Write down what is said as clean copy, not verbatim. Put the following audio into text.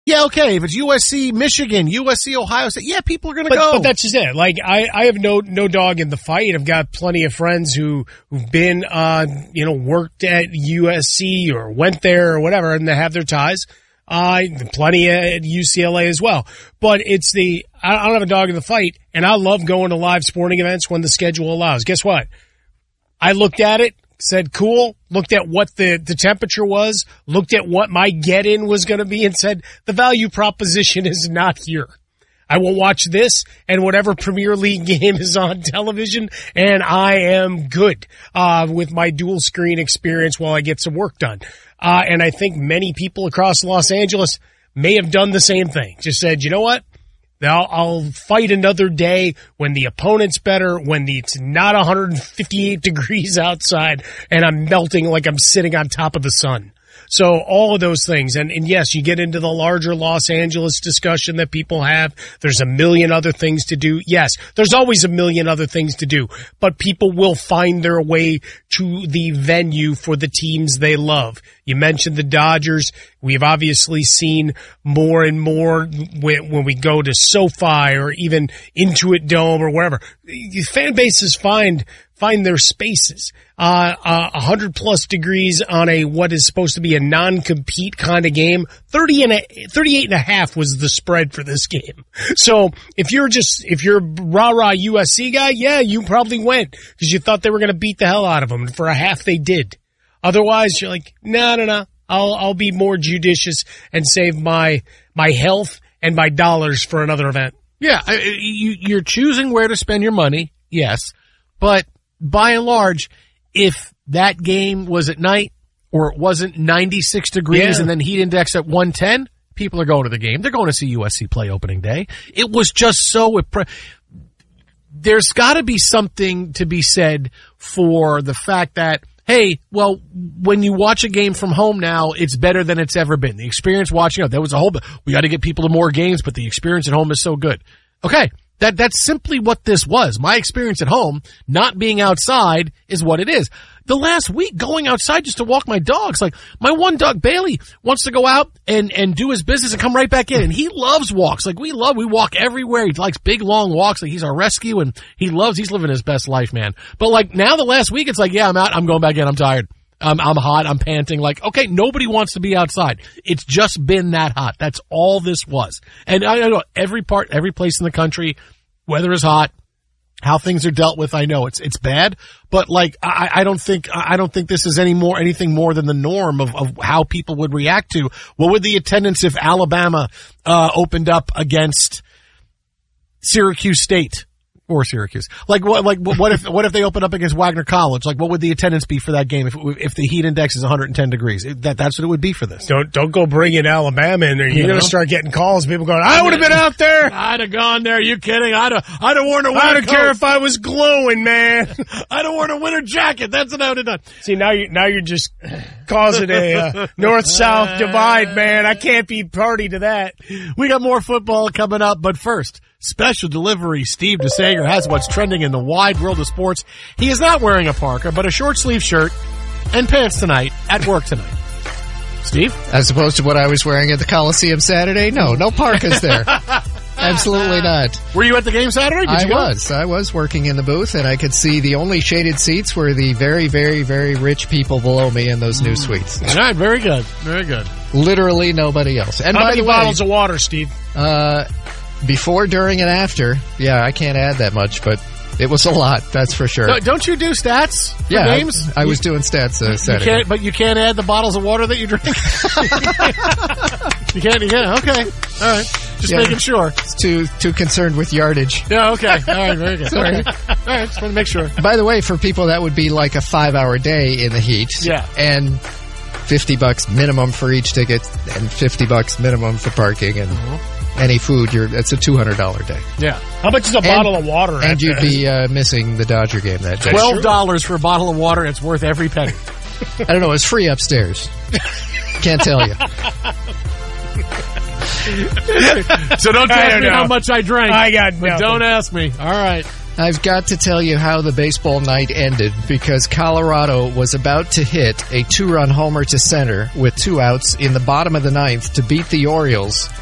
Yeah, okay. If it's USC, Michigan, USC, Ohio State, yeah, people are going to go. But that's just it. Like, I have no dog in the fight. I've got plenty of friends who've been, worked at USC or went there or whatever, and they have their ties. Plenty at UCLA as well. But I don't have a dog in the fight, and I love going to live sporting events when the schedule allows. Guess what? I looked at it, said cool, looked at what the temperature was, looked at what my get-in was going to be, and said the value proposition is not here. I will watch this and whatever Premier League game is on television, and I am good with my dual screen experience while I get some work done. And I think many people across Los Angeles may have done the same thing. Just said, you know what? I'll fight another day when the opponent's better, when it's not 158 degrees outside and I'm melting like I'm sitting on top of the sun. So all of those things. And yes, you get into the larger Los Angeles discussion that people have. There's a million other things to do. Yes, there's always a million other things to do, but people will find their way to the venue for the teams they love. You mentioned the Dodgers. We've obviously seen more and more when we go to SoFi or even Intuit Dome or wherever. Fan bases find their spaces. 100+ degrees on what is supposed to be a non-compete kind of game. 38.5 was the spread for this game. So if you're rah-rah USC guy, yeah, you probably went because you thought they were going to beat the hell out of them. And for a half, they did. Otherwise, you're like, no. I'll be more judicious and save my health and my dollars for another event. Yeah, you're choosing where to spend your money, yes, but by and large, if that game was at night or it wasn't 96 degrees and then heat index at 110, people are going to the game. They're going to see USC play opening day. It was just so there's got to be something to be said for the fact that, hey, well, when you watch a game from home now, it's better than it's ever been. The experience watching, there was we got to get people to more games, but the experience at home is so good. Okay. That's simply what this was. My experience at home, not being outside, is what it is. The last week, going outside just to walk my dogs, like my one dog, Bailey, wants to go out and do his business and come right back in. And he loves walks. Like we walk everywhere. He likes big, long walks. Like he's our rescue and he's living his best life, man. But like now the last week, it's like, yeah, I'm out. I'm going back in. I'm tired. I'm hot. I'm panting. Like, okay, nobody wants to be outside. It's just been that hot. That's all this was. And I know every place in the country, weather is hot, how things are dealt with. I know it's bad, but like, I don't think this is anything more than the norm of how people would react to. What would the attendance if Alabama, opened up against Syracuse State? Or Syracuse. What if they open up against Wagner College? Like, what would the attendance be for that game if the heat index is 110 degrees? That's what it would be for this. Don't go bringing Alabama in there. You're going to start getting calls. People going, I would have been out there. I'd have gone there. Are you kidding? I'd have worn a winter I don't care if I was glowing, man. I'd have worn a winter jacket. That's what I would have done. See, now you're just causing a north-south divide, man. I can't be party to that. We got more football coming up, but first, special delivery. Steve DeSager has what's trending in the wide world of sports. He is not wearing a parka, but a short sleeve shirt and pants tonight at work tonight. Steve? As opposed to what I was wearing at the Coliseum Saturday? No parkas there. Absolutely not. Were you at the game Saturday? I was working in the booth, and I could see the only shaded seats were the very, very, very rich people below me in those new suites. All right, very good. Very good. Literally nobody else. And how many bottles of water, Steve? Before, during, and after. Yeah, I can't add that much, but it was a lot, that's for sure. Don't you do stats for games? I was doing stats Saturday. But you can't add the bottles of water that you drink? You can't? Okay. All right. Just making sure. It's too concerned with yardage. Yeah, okay. All right, very good. All right, just want to make sure. By the way, for people, that would be like a 5-hour day in the heat. Yeah. And $50 minimum for each ticket and $50 minimum for parking and any food. It's a $200 day. Yeah. How much is a bottle of water? And you'd be missing the Dodger game that day. $12 for a bottle of water. It's worth every penny. I don't know. It's free upstairs. Can't tell you. So don't ask me how much I drank. I got but don't ask me. All right. I've got to tell you how the baseball night ended because Colorado was about to hit a 2-run homer to center with 2 outs in the bottom of the 9th to beat the Orioles.